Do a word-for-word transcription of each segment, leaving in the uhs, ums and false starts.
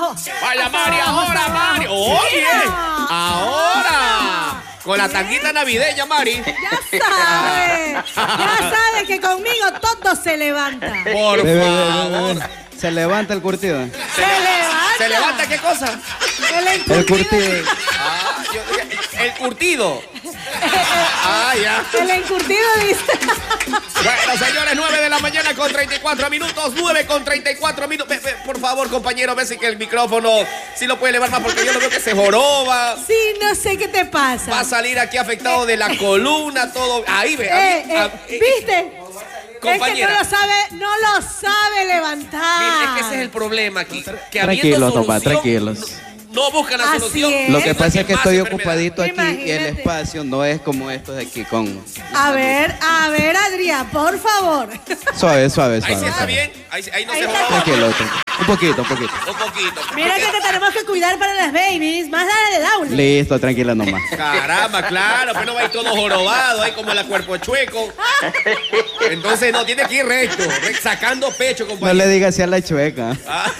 abajo. Vaya Mari, ahora Mari. Oye, ahora. Con la tanguita navideña, Mari. Ya sabe. Ya sabe que conmigo todo se levanta. Por Ve, ve, ve, favor. ve, ve. Se levanta el curtido. Se levanta. ¿Se levanta qué cosa? El El curtido. encurtido. Ah, yo- el curtido. Ah, ya. El encurtido dice. Bueno, señores, nueve de la mañana con treinta y cuatro minutos. nueve con treinta y cuatro minutos. Ve, ve, por favor, compañero, ve si que el micrófono sí lo puede elevar más porque yo lo veo que se joroba. Sí, no sé qué te pasa. Va a salir aquí afectado de la columna, todo. Ahí ve. Eh, a- eh, eh, ¿Viste? Compañera. Es que no lo sabe, no lo sabe levantar. Mire, es que ese es el problema aquí. Que habiendo Tranquilos, solución, nomás, tranquilos. No buscan la Así solución. es. Lo que Es la pasa es que más estoy enfermedad. ocupadito aquí y el Imagínate. espacio no es como estos de aquí con... A ver, a ver, Adrián, por favor. Suave, suave, Ahí suave. sí está suave. bien. Ahí, ahí no Ahí se está. joroba. Tranquilo, tranquilo. Un poquito, un poquito. Un poquito. Mira que te tenemos que cuidar para las babies. Más dale de down. Listo, tranquila nomás. Caramba, claro, pero no va a ir todo jorobado, ahí como la cuerpo chueco. Entonces no, tiene que ir recto, re- sacando pecho, No compañero. le digas así a la chueca. Ah.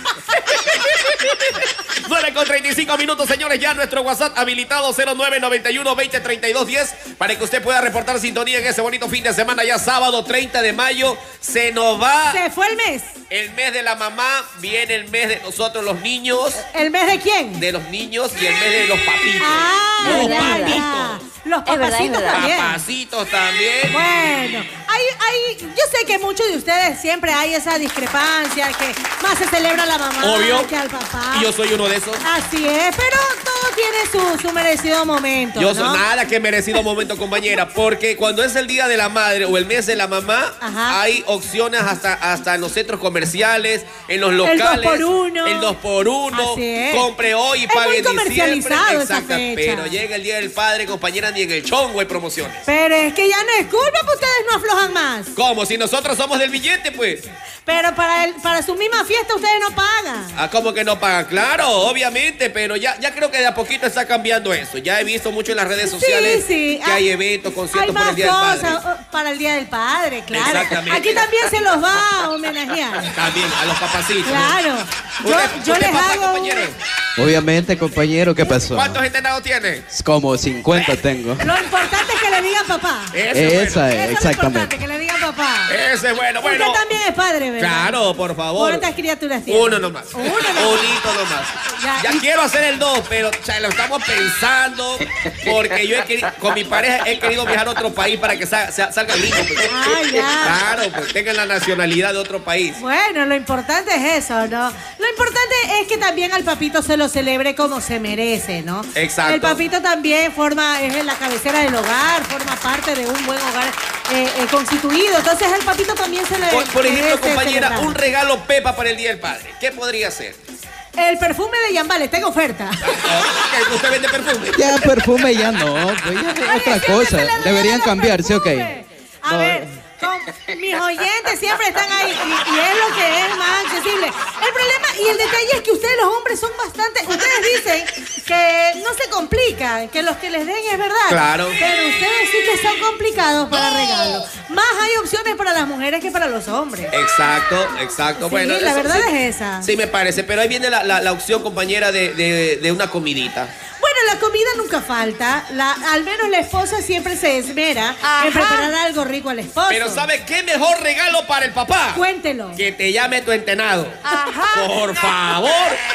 nueve con treinta y cinco minutos, señores, ya nuestro WhatsApp habilitado cero nueve noventa y uno veinte treinta y dos diez para que usted pueda reportar sintonía en ese bonito fin de semana, ya sábado treinta de mayo. Se nos va Se fue el mes. el mes de la mamá, viene el mes de nosotros los niños, ¿El mes de quién? de los niños y el mes de los papitos. Ah, los verdad, es papitos. ya. Los Es verdad, es papacitos verdad. también. Papacitos también. Bueno, hay, hay, yo sé que muchos de ustedes siempre hay esa discrepancia, que más se celebra a la mamá Obvio. que al papá. Y yo soy uno de esos. Así es, pero todo tiene su, su merecido momento, Yo ¿no? soy nada que merecido momento, compañera, porque cuando es el día de la madre o el mes de la mamá, Ajá. hay opciones hasta, hasta en los centros comerciales, en los locales. dos por uno. El dos por uno. Así es. Compre hoy y Es pague muy en diciembre. comercializado esa Exacto. fecha. Pero llega el día del padre, compañera, ni en el chongo hay promociones. Pero es que ya no es culpa, pues ustedes no aflojan más. ¿Cómo? Si nosotros somos del billete, pues. Pero para, el, para su misma fiesta ustedes no pagan. Ah, ¿cómo que no pagan? Claro, obviamente, pero ya, ya creo que de a poquito está cambiando eso. Ya he visto mucho en las redes sociales sí, sí. que hay Ah, eventos, Hay conciertos por más el Día del Padre. cosas oh, para el Día del Padre, claro. Exactamente. Aquí también se los va a homenajear. También, a los papacitos. Claro. Yo, ¿Usted, yo usted les papá, hago... compañero? Obviamente, compañero, ¿qué pasó? ¿Cuántos entrenados tiene? Como cincuenta tengo. Lo importante es que le digan papá. Ese es Esa bueno. es, Eso es lo exactamente. importante, que le digan papá. Ese es bueno, bueno. Usted también es padre, ¿verdad? Claro, por favor. ¿Cuántas criaturas tiene? Uno nomás. Uno nomás. Unito nomás. Ya, Ya, y- quiero hacer el dos, pero o sea, lo estamos pensando porque yo he querido, con mi pareja he querido viajar a otro país para que sa- sa- salga lindo. Pues. Ah, ya. Claro, pues tengan la nacionalidad de otro país. Bueno, lo importante es eso, ¿no? Lo importante es que también al papito se lo celebre como se merece, ¿no? Exacto. El papito también forma, es la cabecera del hogar, forma parte de un buen hogar eh, eh, constituido. Entonces el papito también se le Por, por ejemplo, merece compañera, celebrar. un regalo Pepa para el Día del Padre. ¿Qué podría ser? El perfume de Yambal está en oferta. ¿Que ¿Usted vende perfume? Ya perfume ya no, pues ya es Oye, otra siempre cosa. se le regala Deberían los cambiar, ¿sí o qué? perfumes. A No. ver, con mis oyentes siempre están ahí y, y es lo que es más accesible. El problema y el detalle es que ustedes los hombres son bastante... Ustedes dicen que no se complican, que los que les den es verdad. Claro. Pero ustedes sí que son complicados para regalos. Más hay opciones para las mujeres que para los hombres. Exacto, exacto. Sí, bueno, la eso verdad sí. es esa. Sí, me parece, pero ahí viene la, la- la opción, compañera, de, de- de una comidita. Bueno, la comida nunca falta. La, al menos la esposa siempre se esmera Ajá. en preparar algo rico al esposo. Pero ¿sabe qué mejor regalo para el papá? Cuéntelo. Que te llame tu entenado. Ajá. Por favor,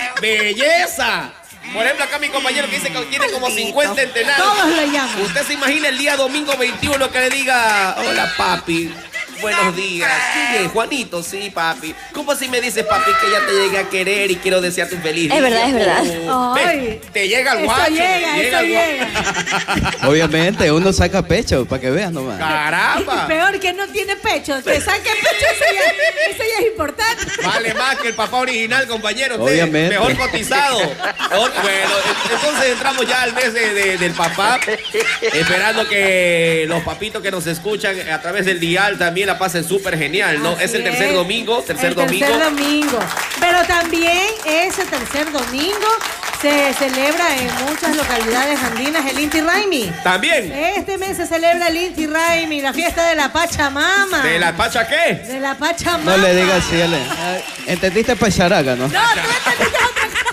belleza. Por ejemplo, acá mi compañero que dice que tiene como cincuenta entenados. Todos lo llaman. Usted se imagina el día domingo veintiuno que le diga, hola papi, buenos días. ¿Quién es? Juanito, sí, papi. ¿Cómo si me dices, papi, que ya te llegué a querer y quiero desearte un feliz día? Es verdad, es verdad. Oh, Ay. ve, te llega el Eso guacho. llega, eso el guacho. llega. Obviamente, uno saca pecho para que veas nomás. Caramba. Peor que no tiene pecho. Te saque pecho, eso ya, eso ya es importante. Vale más que el papá original, compañero. Usted, Obviamente. Mejor cotizado. O- Bueno, entonces entramos ya al mes de- de- del papá. Esperando que los papitos que nos escuchan a través del dial también la pasen súper genial, ¿no? Así es el tercer es. domingo, tercer el domingo. tercer domingo. Pero también ese tercer domingo se celebra en muchas localidades andinas el Inti Raymi. También. Este mes se celebra el Inti Raymi, la fiesta de la Pachamama. ¿De la pacha qué? De la Pachamama. No le digas así, Ale. Ah, ¿Entendiste pacharaga, no? No, tú entendiste otra cosa.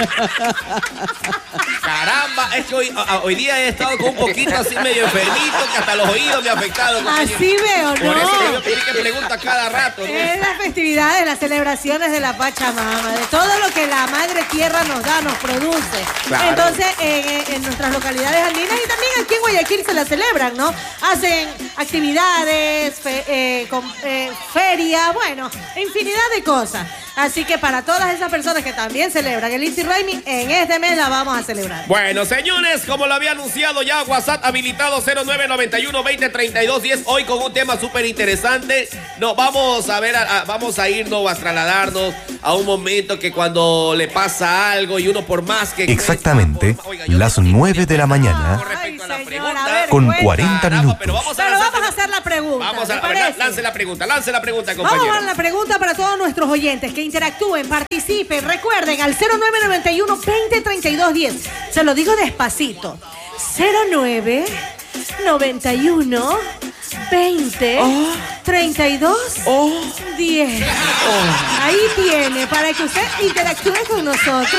Caramba, es que hoy, a, hoy día he estado con un poquito así medio enfermito, que hasta los oídos me ha afectado. Compañero. Así veo, ¿no? Por eso yo pedí que pregunta cada rato, ¿no? Es las festividades, las celebraciones de la Pachamama, de todo lo que la Madre Tierra nos da, nos produce. Claro. Entonces, en, en nuestras localidades andinas y también aquí en Guayaquil se la celebran, ¿no? Hacen actividades, fe, eh, con, eh, ferias, bueno, infinidad de cosas. Así que para todas esas personas que también celebran el Inti Raymi, en este mes la vamos a celebrar. Bueno, señores, como lo había anunciado ya, WhatsApp habilitado cero nueve noventa y uno veinte treinta y dos diez. Hoy con un tema súper interesante. No, vamos a ver, a, a, vamos a irnos, a trasladarnos a un momento que cuando le pasa algo y uno por más que... Exactamente, oiga, las nueve de la mañana, Ay, a la señor, pregunta, a ver, con cuenta. cuarenta Caramba, minutos. pero vamos a, Pero lanzar, vamos a hacer la pregunta. Vamos a ¿te a ver, parece? lance la pregunta, lance la pregunta, Vamos compañero. a dar la pregunta para todos nuestros oyentes que interactúen, participen. Recuerden al cero nueve noventa y uno veinte treinta y dos diez. Se lo digo despacito. cero nueve noventa y uno veinte treinta y dos diez. Ahí tiene, para que usted interactúe con nosotros.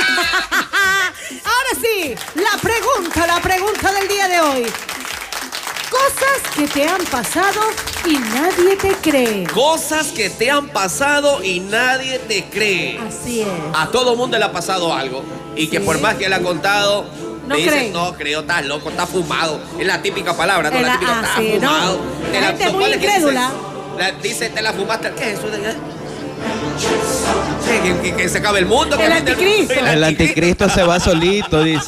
Ahora sí, la pregunta, la pregunta del día de hoy. Cosas que te han pasado y nadie te cree. Cosas que te han pasado y nadie te cree. Así es. A todo mundo le ha pasado algo. Y que Sí. por más que le ha contado, No me dicen, creen. no creo, estás loco, estás fumado. Es la típica palabra, ¿no? Es La la- típica, ah, estás sí, ¿no? fumado. La Te gente no, muy ¿cuál es que incrédula. dice? La- dice, te la fumaste. ¿Qué es eso? ¿Qué? ¿Qué? Que, que- que se acabe el mundo. que El a ti te- anticristo. El anticristo se va solito, dice.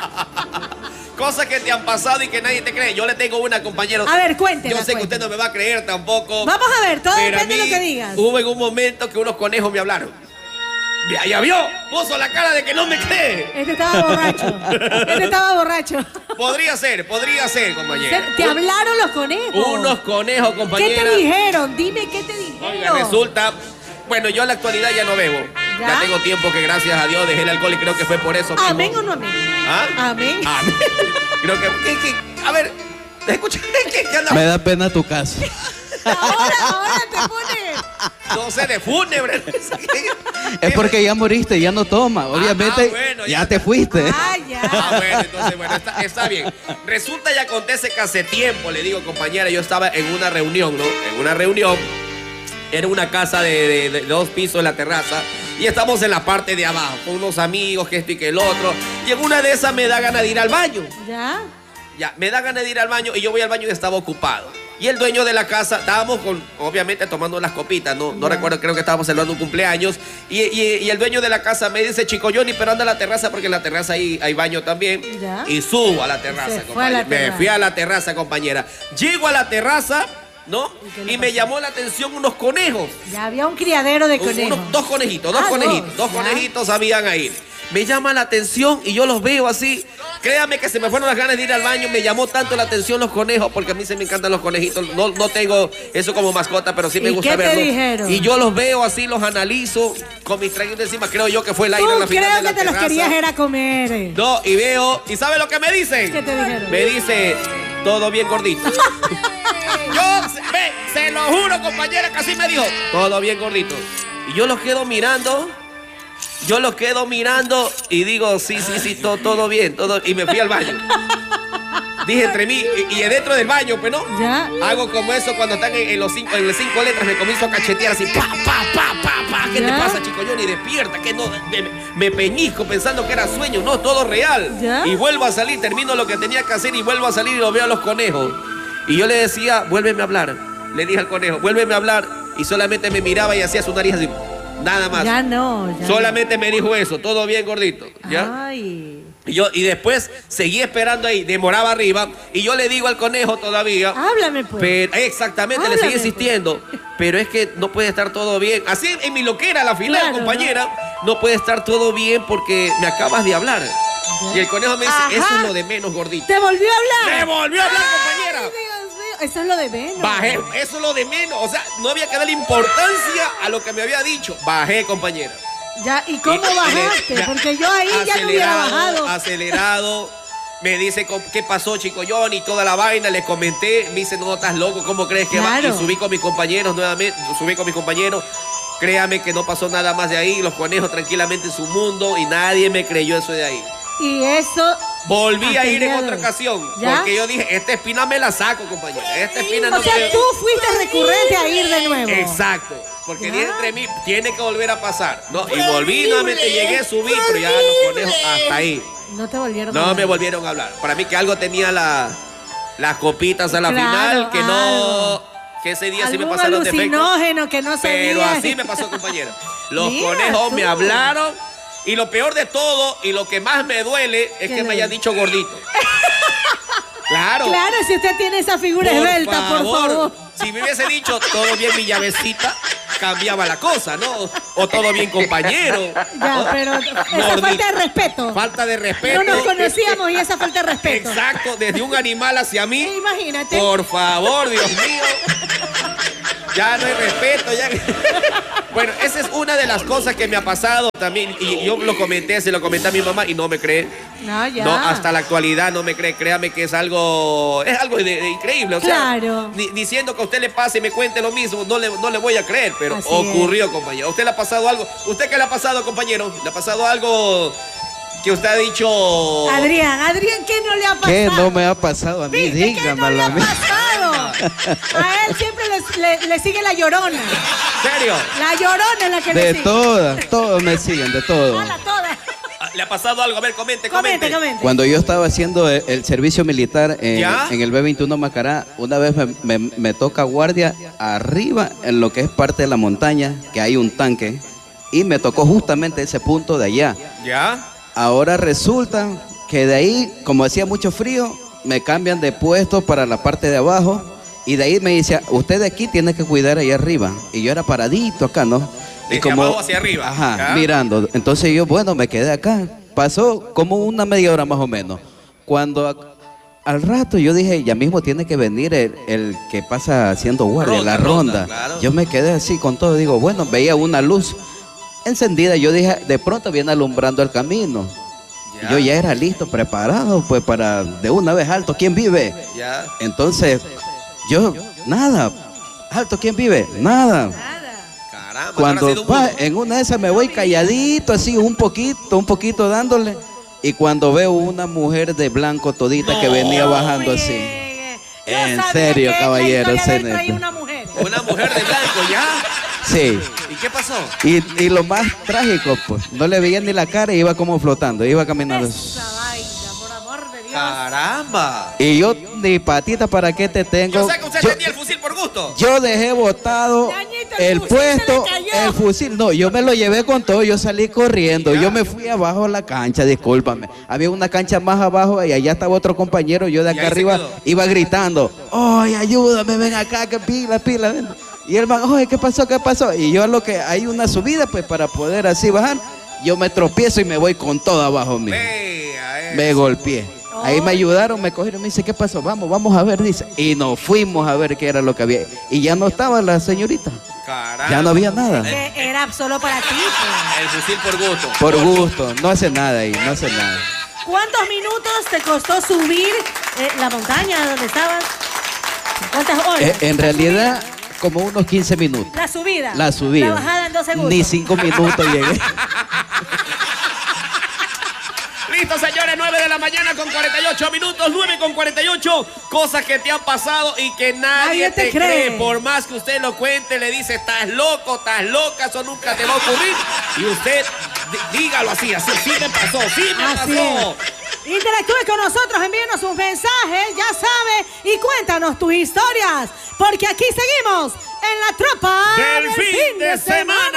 Cosas que te han pasado y que nadie te cree. Yo le tengo una, compañero. A ver, cuéntela, Yo sé que cuéntela. usted no me va a creer tampoco. Vamos a ver, todo pero a depende de mí lo que digas. Hubo en un momento que unos conejos me hablaron. Ya, ya vio, puso la cara de que no me cree. Este estaba borracho. Este estaba borracho. Podría ser, podría ser, compañero. Te hablaron los conejos. Unos conejos, ¿Qué compañera. te dijeron? Dime qué te dijeron. Oiga, resulta, bueno, yo en la actualidad ya no bebo. ¿Ya? ¿Ya? tengo tiempo que gracias a Dios dejé el alcohol y creo que fue por eso mismo. ¿Amén o no amén? ¿Ah? Amén. Amén. Creo que, ¿qué, qué? A ver, escucha, ¿qué, qué anda? Me da pena tu caso. Ahora, ahora te pone. No sé, de fúnebre. Es porque ya moriste, ya no toma. Obviamente, ah, bueno, ya ya. te fuiste. Ah, ya. Ah, bueno, entonces, bueno, está, está bien. Resulta y acontece que hace tiempo, le digo, compañera, yo estaba en una reunión, ¿no? En una reunión. Era una casa de, de- de dos pisos en la terraza. Y estamos en la parte de abajo, con unos amigos, que esto y que el otro. Y en una de esas me da ganas de ir al baño. ¿Ya? Ya, me da ganas de ir al baño y yo voy al baño y estaba ocupado. Y el dueño de la casa, estábamos con, obviamente tomando las copitas, no, no Ya. recuerdo, creo que estábamos celebrando un cumpleaños. Y, y- y el dueño de la casa me dice, chico Johnny, pero anda a la terraza porque en la terraza hay, hay baño también. Ya. Y subo a la terraza, Se fue a la compañera. Me terraza. fui a la terraza, compañera. Llego a la terraza, ¿no? ¿Y qué le Y me pasó? llamó la atención unos conejos. Ya había un criadero de Un- conejos. unos- dos conejitos, dos Ah, conejitos, dos, dos ya. conejitos habían ahí. Me llama la atención y yo los veo así. Créame que se me fueron las ganas de ir al baño. Me llamó tanto la atención los conejos, porque a mí se me encantan los conejitos. No, no tengo eso como mascota, pero sí me ¿Y gusta qué te verlos. dijeron? Y yo los veo así, los analizo con mis traguitos encima. Creo yo que fue el aire en la Tú final creo de la que te los terraza. querías era comer. eh. No, y veo, ¿y sabe lo que me dicen? ¿Qué te dijeron? Me dice, todo bien gordito. Yo, se- ve, se lo juro, compañera, que así me dijo, todo bien gordito. Y yo los quedo mirando, yo los quedo mirando y digo, sí, sí, sí, todo, todo bien, todo. Y me fui al baño. Dije entre mí, y, y dentro del baño, pues no. Ya. Hago como eso cuando están en, en los cinco, en las cinco letras, me comienzo a cachetear así, pa, pa, pa, pa, pa. ¿Qué te Ya. pasa, chico Johnny? Despierta, que no, me, me peñizco pensando que era sueño, no, todo real. Ya. Y vuelvo a salir, termino lo que tenía que hacer y vuelvo a salir y lo veo a los conejos. Y yo le decía, vuélveme a hablar. Le dije al conejo, vuélveme a hablar. Y solamente me miraba y hacía su nariz así, nada más. Ya no. Ya Solamente me dijo eso, todo bien gordito, ¿ya? no. Ay. Y, yo, y después seguí esperando ahí, demoraba arriba, y yo le digo al conejo todavía, Háblame, pues. pero, exactamente, le Háblame, seguí insistiendo, pero es que no puede estar todo bien. Así en mi loquera, la final, Claro, compañera, ¿no? puede estar todo bien porque me acabas de hablar. Y el conejo me dice, Ajá. eso es lo de menos, gordito. ¿Te volvió a hablar? ¡Me volvió a hablar, Ay, compañera! Dios mío. Eso es lo de menos. Bajé, eso es lo de menos. O sea, no había que darle importancia a lo que me había dicho. Bajé, compañera. Ya, ¿y cómo Y- bajaste? ya, Porque yo ahí ya no hubiera acelerado, bajado. Acelerado. Me dice, co- ¿qué pasó, chico Johnny? Toda la vaina, le comenté. Me dice, no, estás loco, ¿cómo crees que va? Claro. Y subí con mis compañeros nuevamente, subí con mis compañeros. Créame que no pasó nada más de ahí. Los conejos tranquilamente en su mundo y nadie me creyó eso de ahí. Y eso... Volví a ir en Hasta otra el- ocasión. ¿Ya? Porque yo dije, esta espina me la saco, compañero. Esta espina no O sea, me... tú fuiste recurrente a ir de nuevo. Exacto. Porque ¿Ya? dije entre mí, tiene que volver a pasar. No, y volví nuevamente, llegué a subir, pero ya los conejos hasta ahí. No te volvieron a No hablar. me volvieron a hablar. Para mí que algo tenía la, las copitas a la Claro, final, que no... algo. Que ese día sí me Algún pasaron defectos. alucinógeno que no sabía. Pero así me pasó, compañero. Los Mira conejos tú. me hablaron. Y lo peor de todo, y lo que más me duele, es ¿Qué que le- me hayan dicho gordito. Claro. Claro, si usted tiene esa figura esbelta, por favor. Si me hubiese dicho todo bien mi llavecita, cambiaba la cosa, ¿no? O todo bien compañero. Ya, pero esa Gordito. falta de respeto. Falta de respeto. No nos conocíamos y esa falta de respeto. Exacto, desde un animal hacia mí. Imagínate. Por favor, Dios mío. Ya no hay respeto, ya. Bueno, esa es una de las cosas que me ha pasado también. Y yo lo comenté, se lo comenté a mi mamá y no me cree. No, ya. No, hasta la actualidad no me cree. Créame que es algo, es algo de, de increíble. O sea, Claro. di- diciendo que a usted le pase y me cuente lo mismo, no le, no le voy a creer, pero Así ocurrió, compañero. ¿A usted le ha pasado algo? ¿Usted qué le ha pasado, compañero? ¿Le ha pasado algo que usted ha dicho? Adrián, Adrián, ¿qué no le ha pasado? ¿Qué no me ha pasado a mí? ¿Viste qué no le Dígamelo ha a mí. pasado? A él siempre le, le- le sigue la llorona. ¿Serio? La llorona es la que le De sigue. todas, todos me siguen, de todo. Hola, todas. ¿Le ha pasado algo? A ver, comente, comente. Comente, comente. Cuando yo estaba haciendo el, el servicio militar en, ¿Ya? en el B veintiuno Macará, una vez me, me- me toca guardia arriba en lo que es parte de la montaña, que hay un tanque, y me tocó justamente ese punto de allá. ¿Ya? Ahora resulta que de ahí, como hacía mucho frío, me cambian de puesto para la parte de abajo, y de ahí me dice, usted de aquí tiene que cuidar ahí arriba. Y yo era paradito acá, ¿no? Y Desde abajo hacia arriba. Ajá, ¿Ya? mirando. Entonces yo, bueno, me quedé acá. Pasó como una media hora más o menos. Cuando a- al rato yo dije, ya mismo tiene que venir el, el que pasa haciendo guardia, Ronda, la ronda, ronda. claro. Yo me quedé así con todo. Digo, bueno, veía una luz encendida. Yo dije, de pronto viene alumbrando el camino. Ya. Y yo ya era listo, preparado, pues para de una vez alto, ¿quién vive? ¿Ya? Entonces, yo, nada. Alto, ¿quién vive? Nada. Nada. Caramba, Cuando ahora ha sido un pa, mundo. en una de esas me voy calladito, así un poquito, un poquito dándole. Y cuando veo una mujer de blanco todita que No, venía bajando así. Friegue. Yo En sabía serio, que caballero, la historia de él ese traía neto. una mujer. Una mujer de blanco, ¿ya? Sí. ¿Y qué pasó? Y, y lo más trágico, pues, no le veía ni la cara y iba como flotando, iba caminando. Esa vaina, por amor de Dios. Caramba. Y yo, ni patita, ¿para qué te tengo? Yo sé que usted Yo- tenía el fusil por gusto. Yo dejé botado Ñañito, el el fusil se le puesto, cayó. el fusil. No, yo me lo llevé con todo, yo salí corriendo. Yo me fui abajo a la cancha, discúlpame. Había una cancha más abajo y allá estaba otro compañero. Yo de Y acá ahí se arriba quedó. iba gritando, ¡ay, ayúdame, ven acá, que pila, pila! ven". Y el man, oye, ¿qué pasó, qué pasó? Y yo a lo que hay una subida, pues para poder así bajar, yo me tropiezo y me voy con todo abajo mío. Vea, eh. Me golpeé. Ahí me ayudaron, me cogieron, me dice, ¿qué pasó? Vamos, vamos a ver, dice. Y nos fuimos a ver qué era lo que había. Y ya no estaba la señorita. Caramba. Ya no había nada. Que era solo para ti, pues. El fusil por gusto. Por gusto, no hace nada ahí, no hace nada. ¿Cuántos minutos te costó subir eh, la montaña donde estabas? ¿Cuántas horas? Eh, en realidad, como unos quince minutos. La subida. La subida. La bajada en dos segundos. Ni cinco minutos llegué. Listo, señores, nueve de la mañana con cuarenta y ocho minutos, nueve con cuarenta y ocho. Cosas que te han pasado y que nadie Nadie te te, cree. cree. Por más que usted lo cuente, le dice, estás loco, estás loca, eso nunca te va a ocurrir. Y usted, dí- dígalo así, así, sí me pasó, sí me Así pasó. es. Interactúe con nosotros, envíenos sus mensajes, ya sabe, y cuéntanos tus historias, porque aquí seguimos en la tropa Del fin de semana.